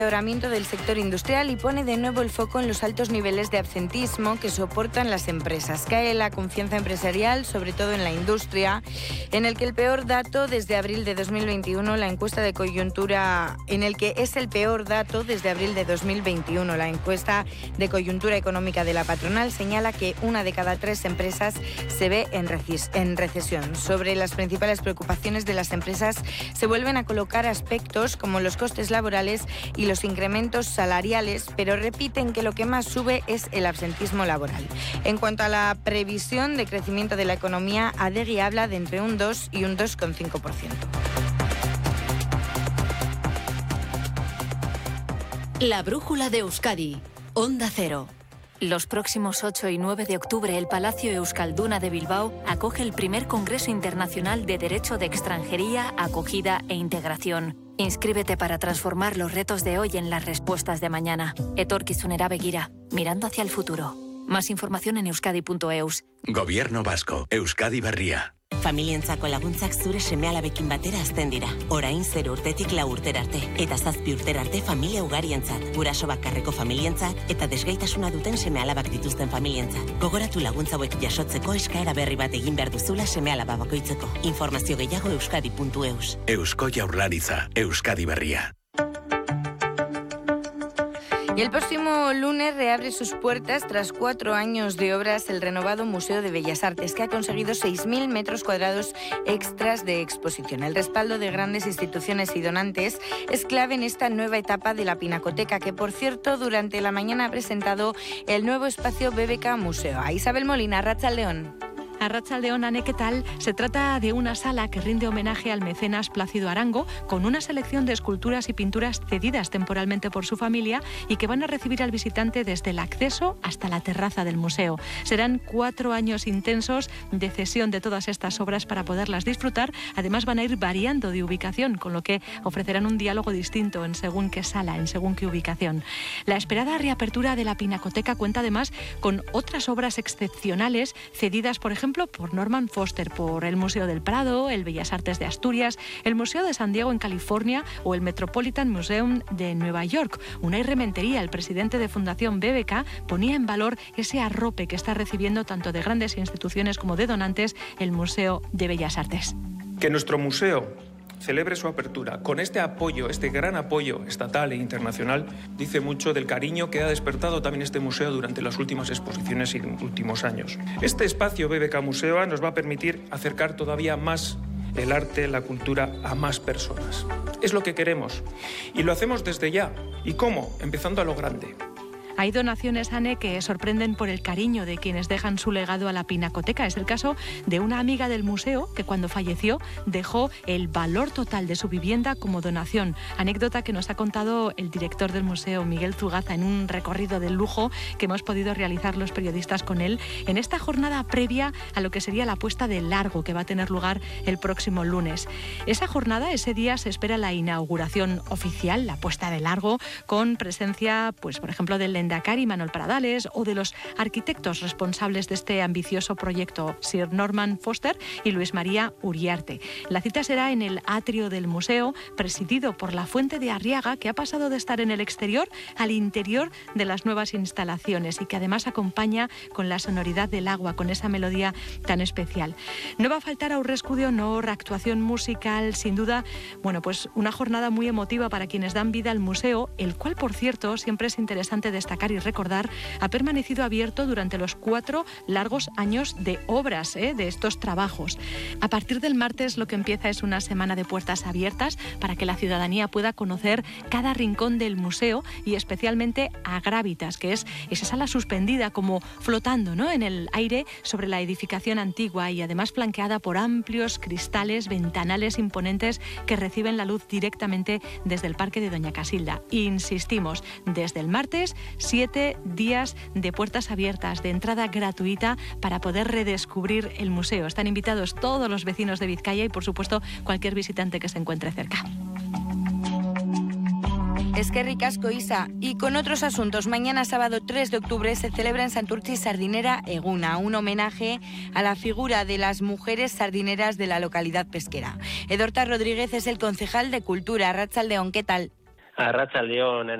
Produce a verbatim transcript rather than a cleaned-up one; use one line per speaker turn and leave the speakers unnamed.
empeoramiento del sector industrial y pone de nuevo el foco en los altos niveles de absentismo que soportan las empresas. Cae la confianza empresarial, sobre todo en la industria, en el que el peor dato desde abril de dos mil veintiuno, la encuesta de coyuntura, en el que es el peor dato desde abril de dos mil veintiuno. La encuesta de coyuntura económica de la patronal señala que una de cada tres empresas se ve en, recis- en recesión. Sobre las principales preocupaciones de las empresas se vuelven a colocar aspectos como los costes laborales y los incrementos salariales, pero repiten que lo que más sube es el absentismo laboral. En cuanto a la previsión de crecimiento de la economía, Adegi habla de entre un dos y un dos coma cinco por ciento.
La brújula de Euskadi, Onda Cero. Los próximos ocho y nueve de octubre, el Palacio Euskalduna de Bilbao acoge el primer Congreso Internacional de Derecho de Extranjería, Acogida e Integración. Inscríbete para transformar los retos de hoy en las respuestas de mañana. Etorkizunera begira, mirando hacia el futuro. Más información en euskadi punto eus.
Gobierno Vasco, Euskadi Berria.
Familientzako laguntzak zure seme-alabekin batera hazten dira. Orain zero urtetik lau urtera arte. Eta zazpi urtera arte familia ugarientzat. Guraso bakarreko familientzat eta desgaitasuna duten seme-alabak dituzten familientzat. Gogoratu laguntza hauek jasotzeko eskaera berri bat egin behar duzula seme-alaba bakoitzeko. Informazio gehiago euskadi puntu eus.
Eusko Jaurlaritza, Euskadi Berria.
Y el próximo lunes reabre sus puertas tras cuatro años de obras el renovado Museo de Bellas Artes, que ha conseguido seis mil metros cuadrados extras de exposición. El respaldo de grandes instituciones y donantes es clave en esta nueva etapa de la Pinacoteca, que por cierto durante la mañana ha presentado el nuevo espacio B B K Museo. A Isabel Molina, Arratsaldeon.
Arratsaldeon, Ane, ¿qué tal? Se trata de una sala que rinde homenaje al mecenas Plácido Arango, con una selección de esculturas y pinturas cedidas temporalmente por su familia y que van a recibir al visitante desde el acceso hasta la terraza del museo. Serán cuatro años intensos de cesión de todas estas obras para poderlas disfrutar. Además van a ir variando de ubicación, con lo que ofrecerán un diálogo distinto en según qué sala, en según qué ubicación. La esperada reapertura de la Pinacoteca cuenta además con otras obras excepcionales cedidas, por ejemplo, por Norman Foster, por el Museo del Prado, el Bellas Artes de Asturias, el Museo de San Diego en California o el Metropolitan Museum de Nueva York. Unai Rementería, el presidente de Fundación B B K, ponía en valor ese arrope que está recibiendo tanto de grandes instituciones como de donantes el Museo de Bellas Artes.
Que nuestro museo celebre su apertura con este apoyo, este gran apoyo estatal e internacional, dice mucho del cariño que ha despertado también este museo durante las últimas exposiciones y últimos años. Este espacio B B K Museo nos va a permitir acercar todavía más el arte, la cultura a más personas. Es lo que queremos y lo hacemos desde ya. ¿Y cómo? Empezando a lo grande.
Hay donaciones, Ane, que sorprenden por el cariño de quienes dejan su legado a la Pinacoteca. Es el caso de una amiga del museo que cuando falleció dejó el valor total de su vivienda como donación. Anécdota que nos ha contado el director del museo, Miguel Zugaza, en un recorrido de lujo que hemos podido realizar los periodistas con él en esta jornada previa a lo que sería la puesta de largo que va a tener lugar el próximo lunes. Esa jornada, ese día, se espera la inauguración oficial, la puesta de largo, con presencia, pues por ejemplo, del Endacari Manuel Pradales o de los arquitectos responsables de este ambicioso proyecto, Sir Norman Foster y Luis María Uriarte. La cita será en el atrio del museo, presidido por la Fuente de Arriaga, que ha pasado de estar en el exterior al interior de las nuevas instalaciones y que además acompaña con la sonoridad del agua, con esa melodía tan especial. No va a faltar Aurrescu de Honor, actuación musical, sin duda, bueno, pues una jornada muy emotiva para quienes dan vida al museo, el cual, por cierto, siempre es interesante destacar y recordar, ha permanecido abierto durante los cuatro largos años de obras, ¿eh? de estos trabajos. A partir del martes lo que empieza es una semana de puertas abiertas para que la ciudadanía pueda conocer cada rincón del museo y especialmente a Grávitas, que es esa sala suspendida como flotando, ¿no?, en el aire sobre la edificación antigua y además flanqueada por amplios cristales, ventanales imponentes que reciben la luz directamente desde el Parque de Doña Casilda. Insistimos, desde el martes, siete días de puertas abiertas, de entrada gratuita para poder redescubrir el museo. Están invitados todos los vecinos de Vizcaya y, por supuesto, cualquier visitante que se encuentre cerca.
Eskerrik asko, Isa. Y con otros asuntos, mañana sábado tres de octubre se celebra en Santurtzi Sardinera Eguna, un homenaje a la figura de las mujeres sardineras de la localidad pesquera. Edorta Rodríguez es el concejal de Cultura. Arratsaldeon, ¿qué tal?
Arratsaldeon.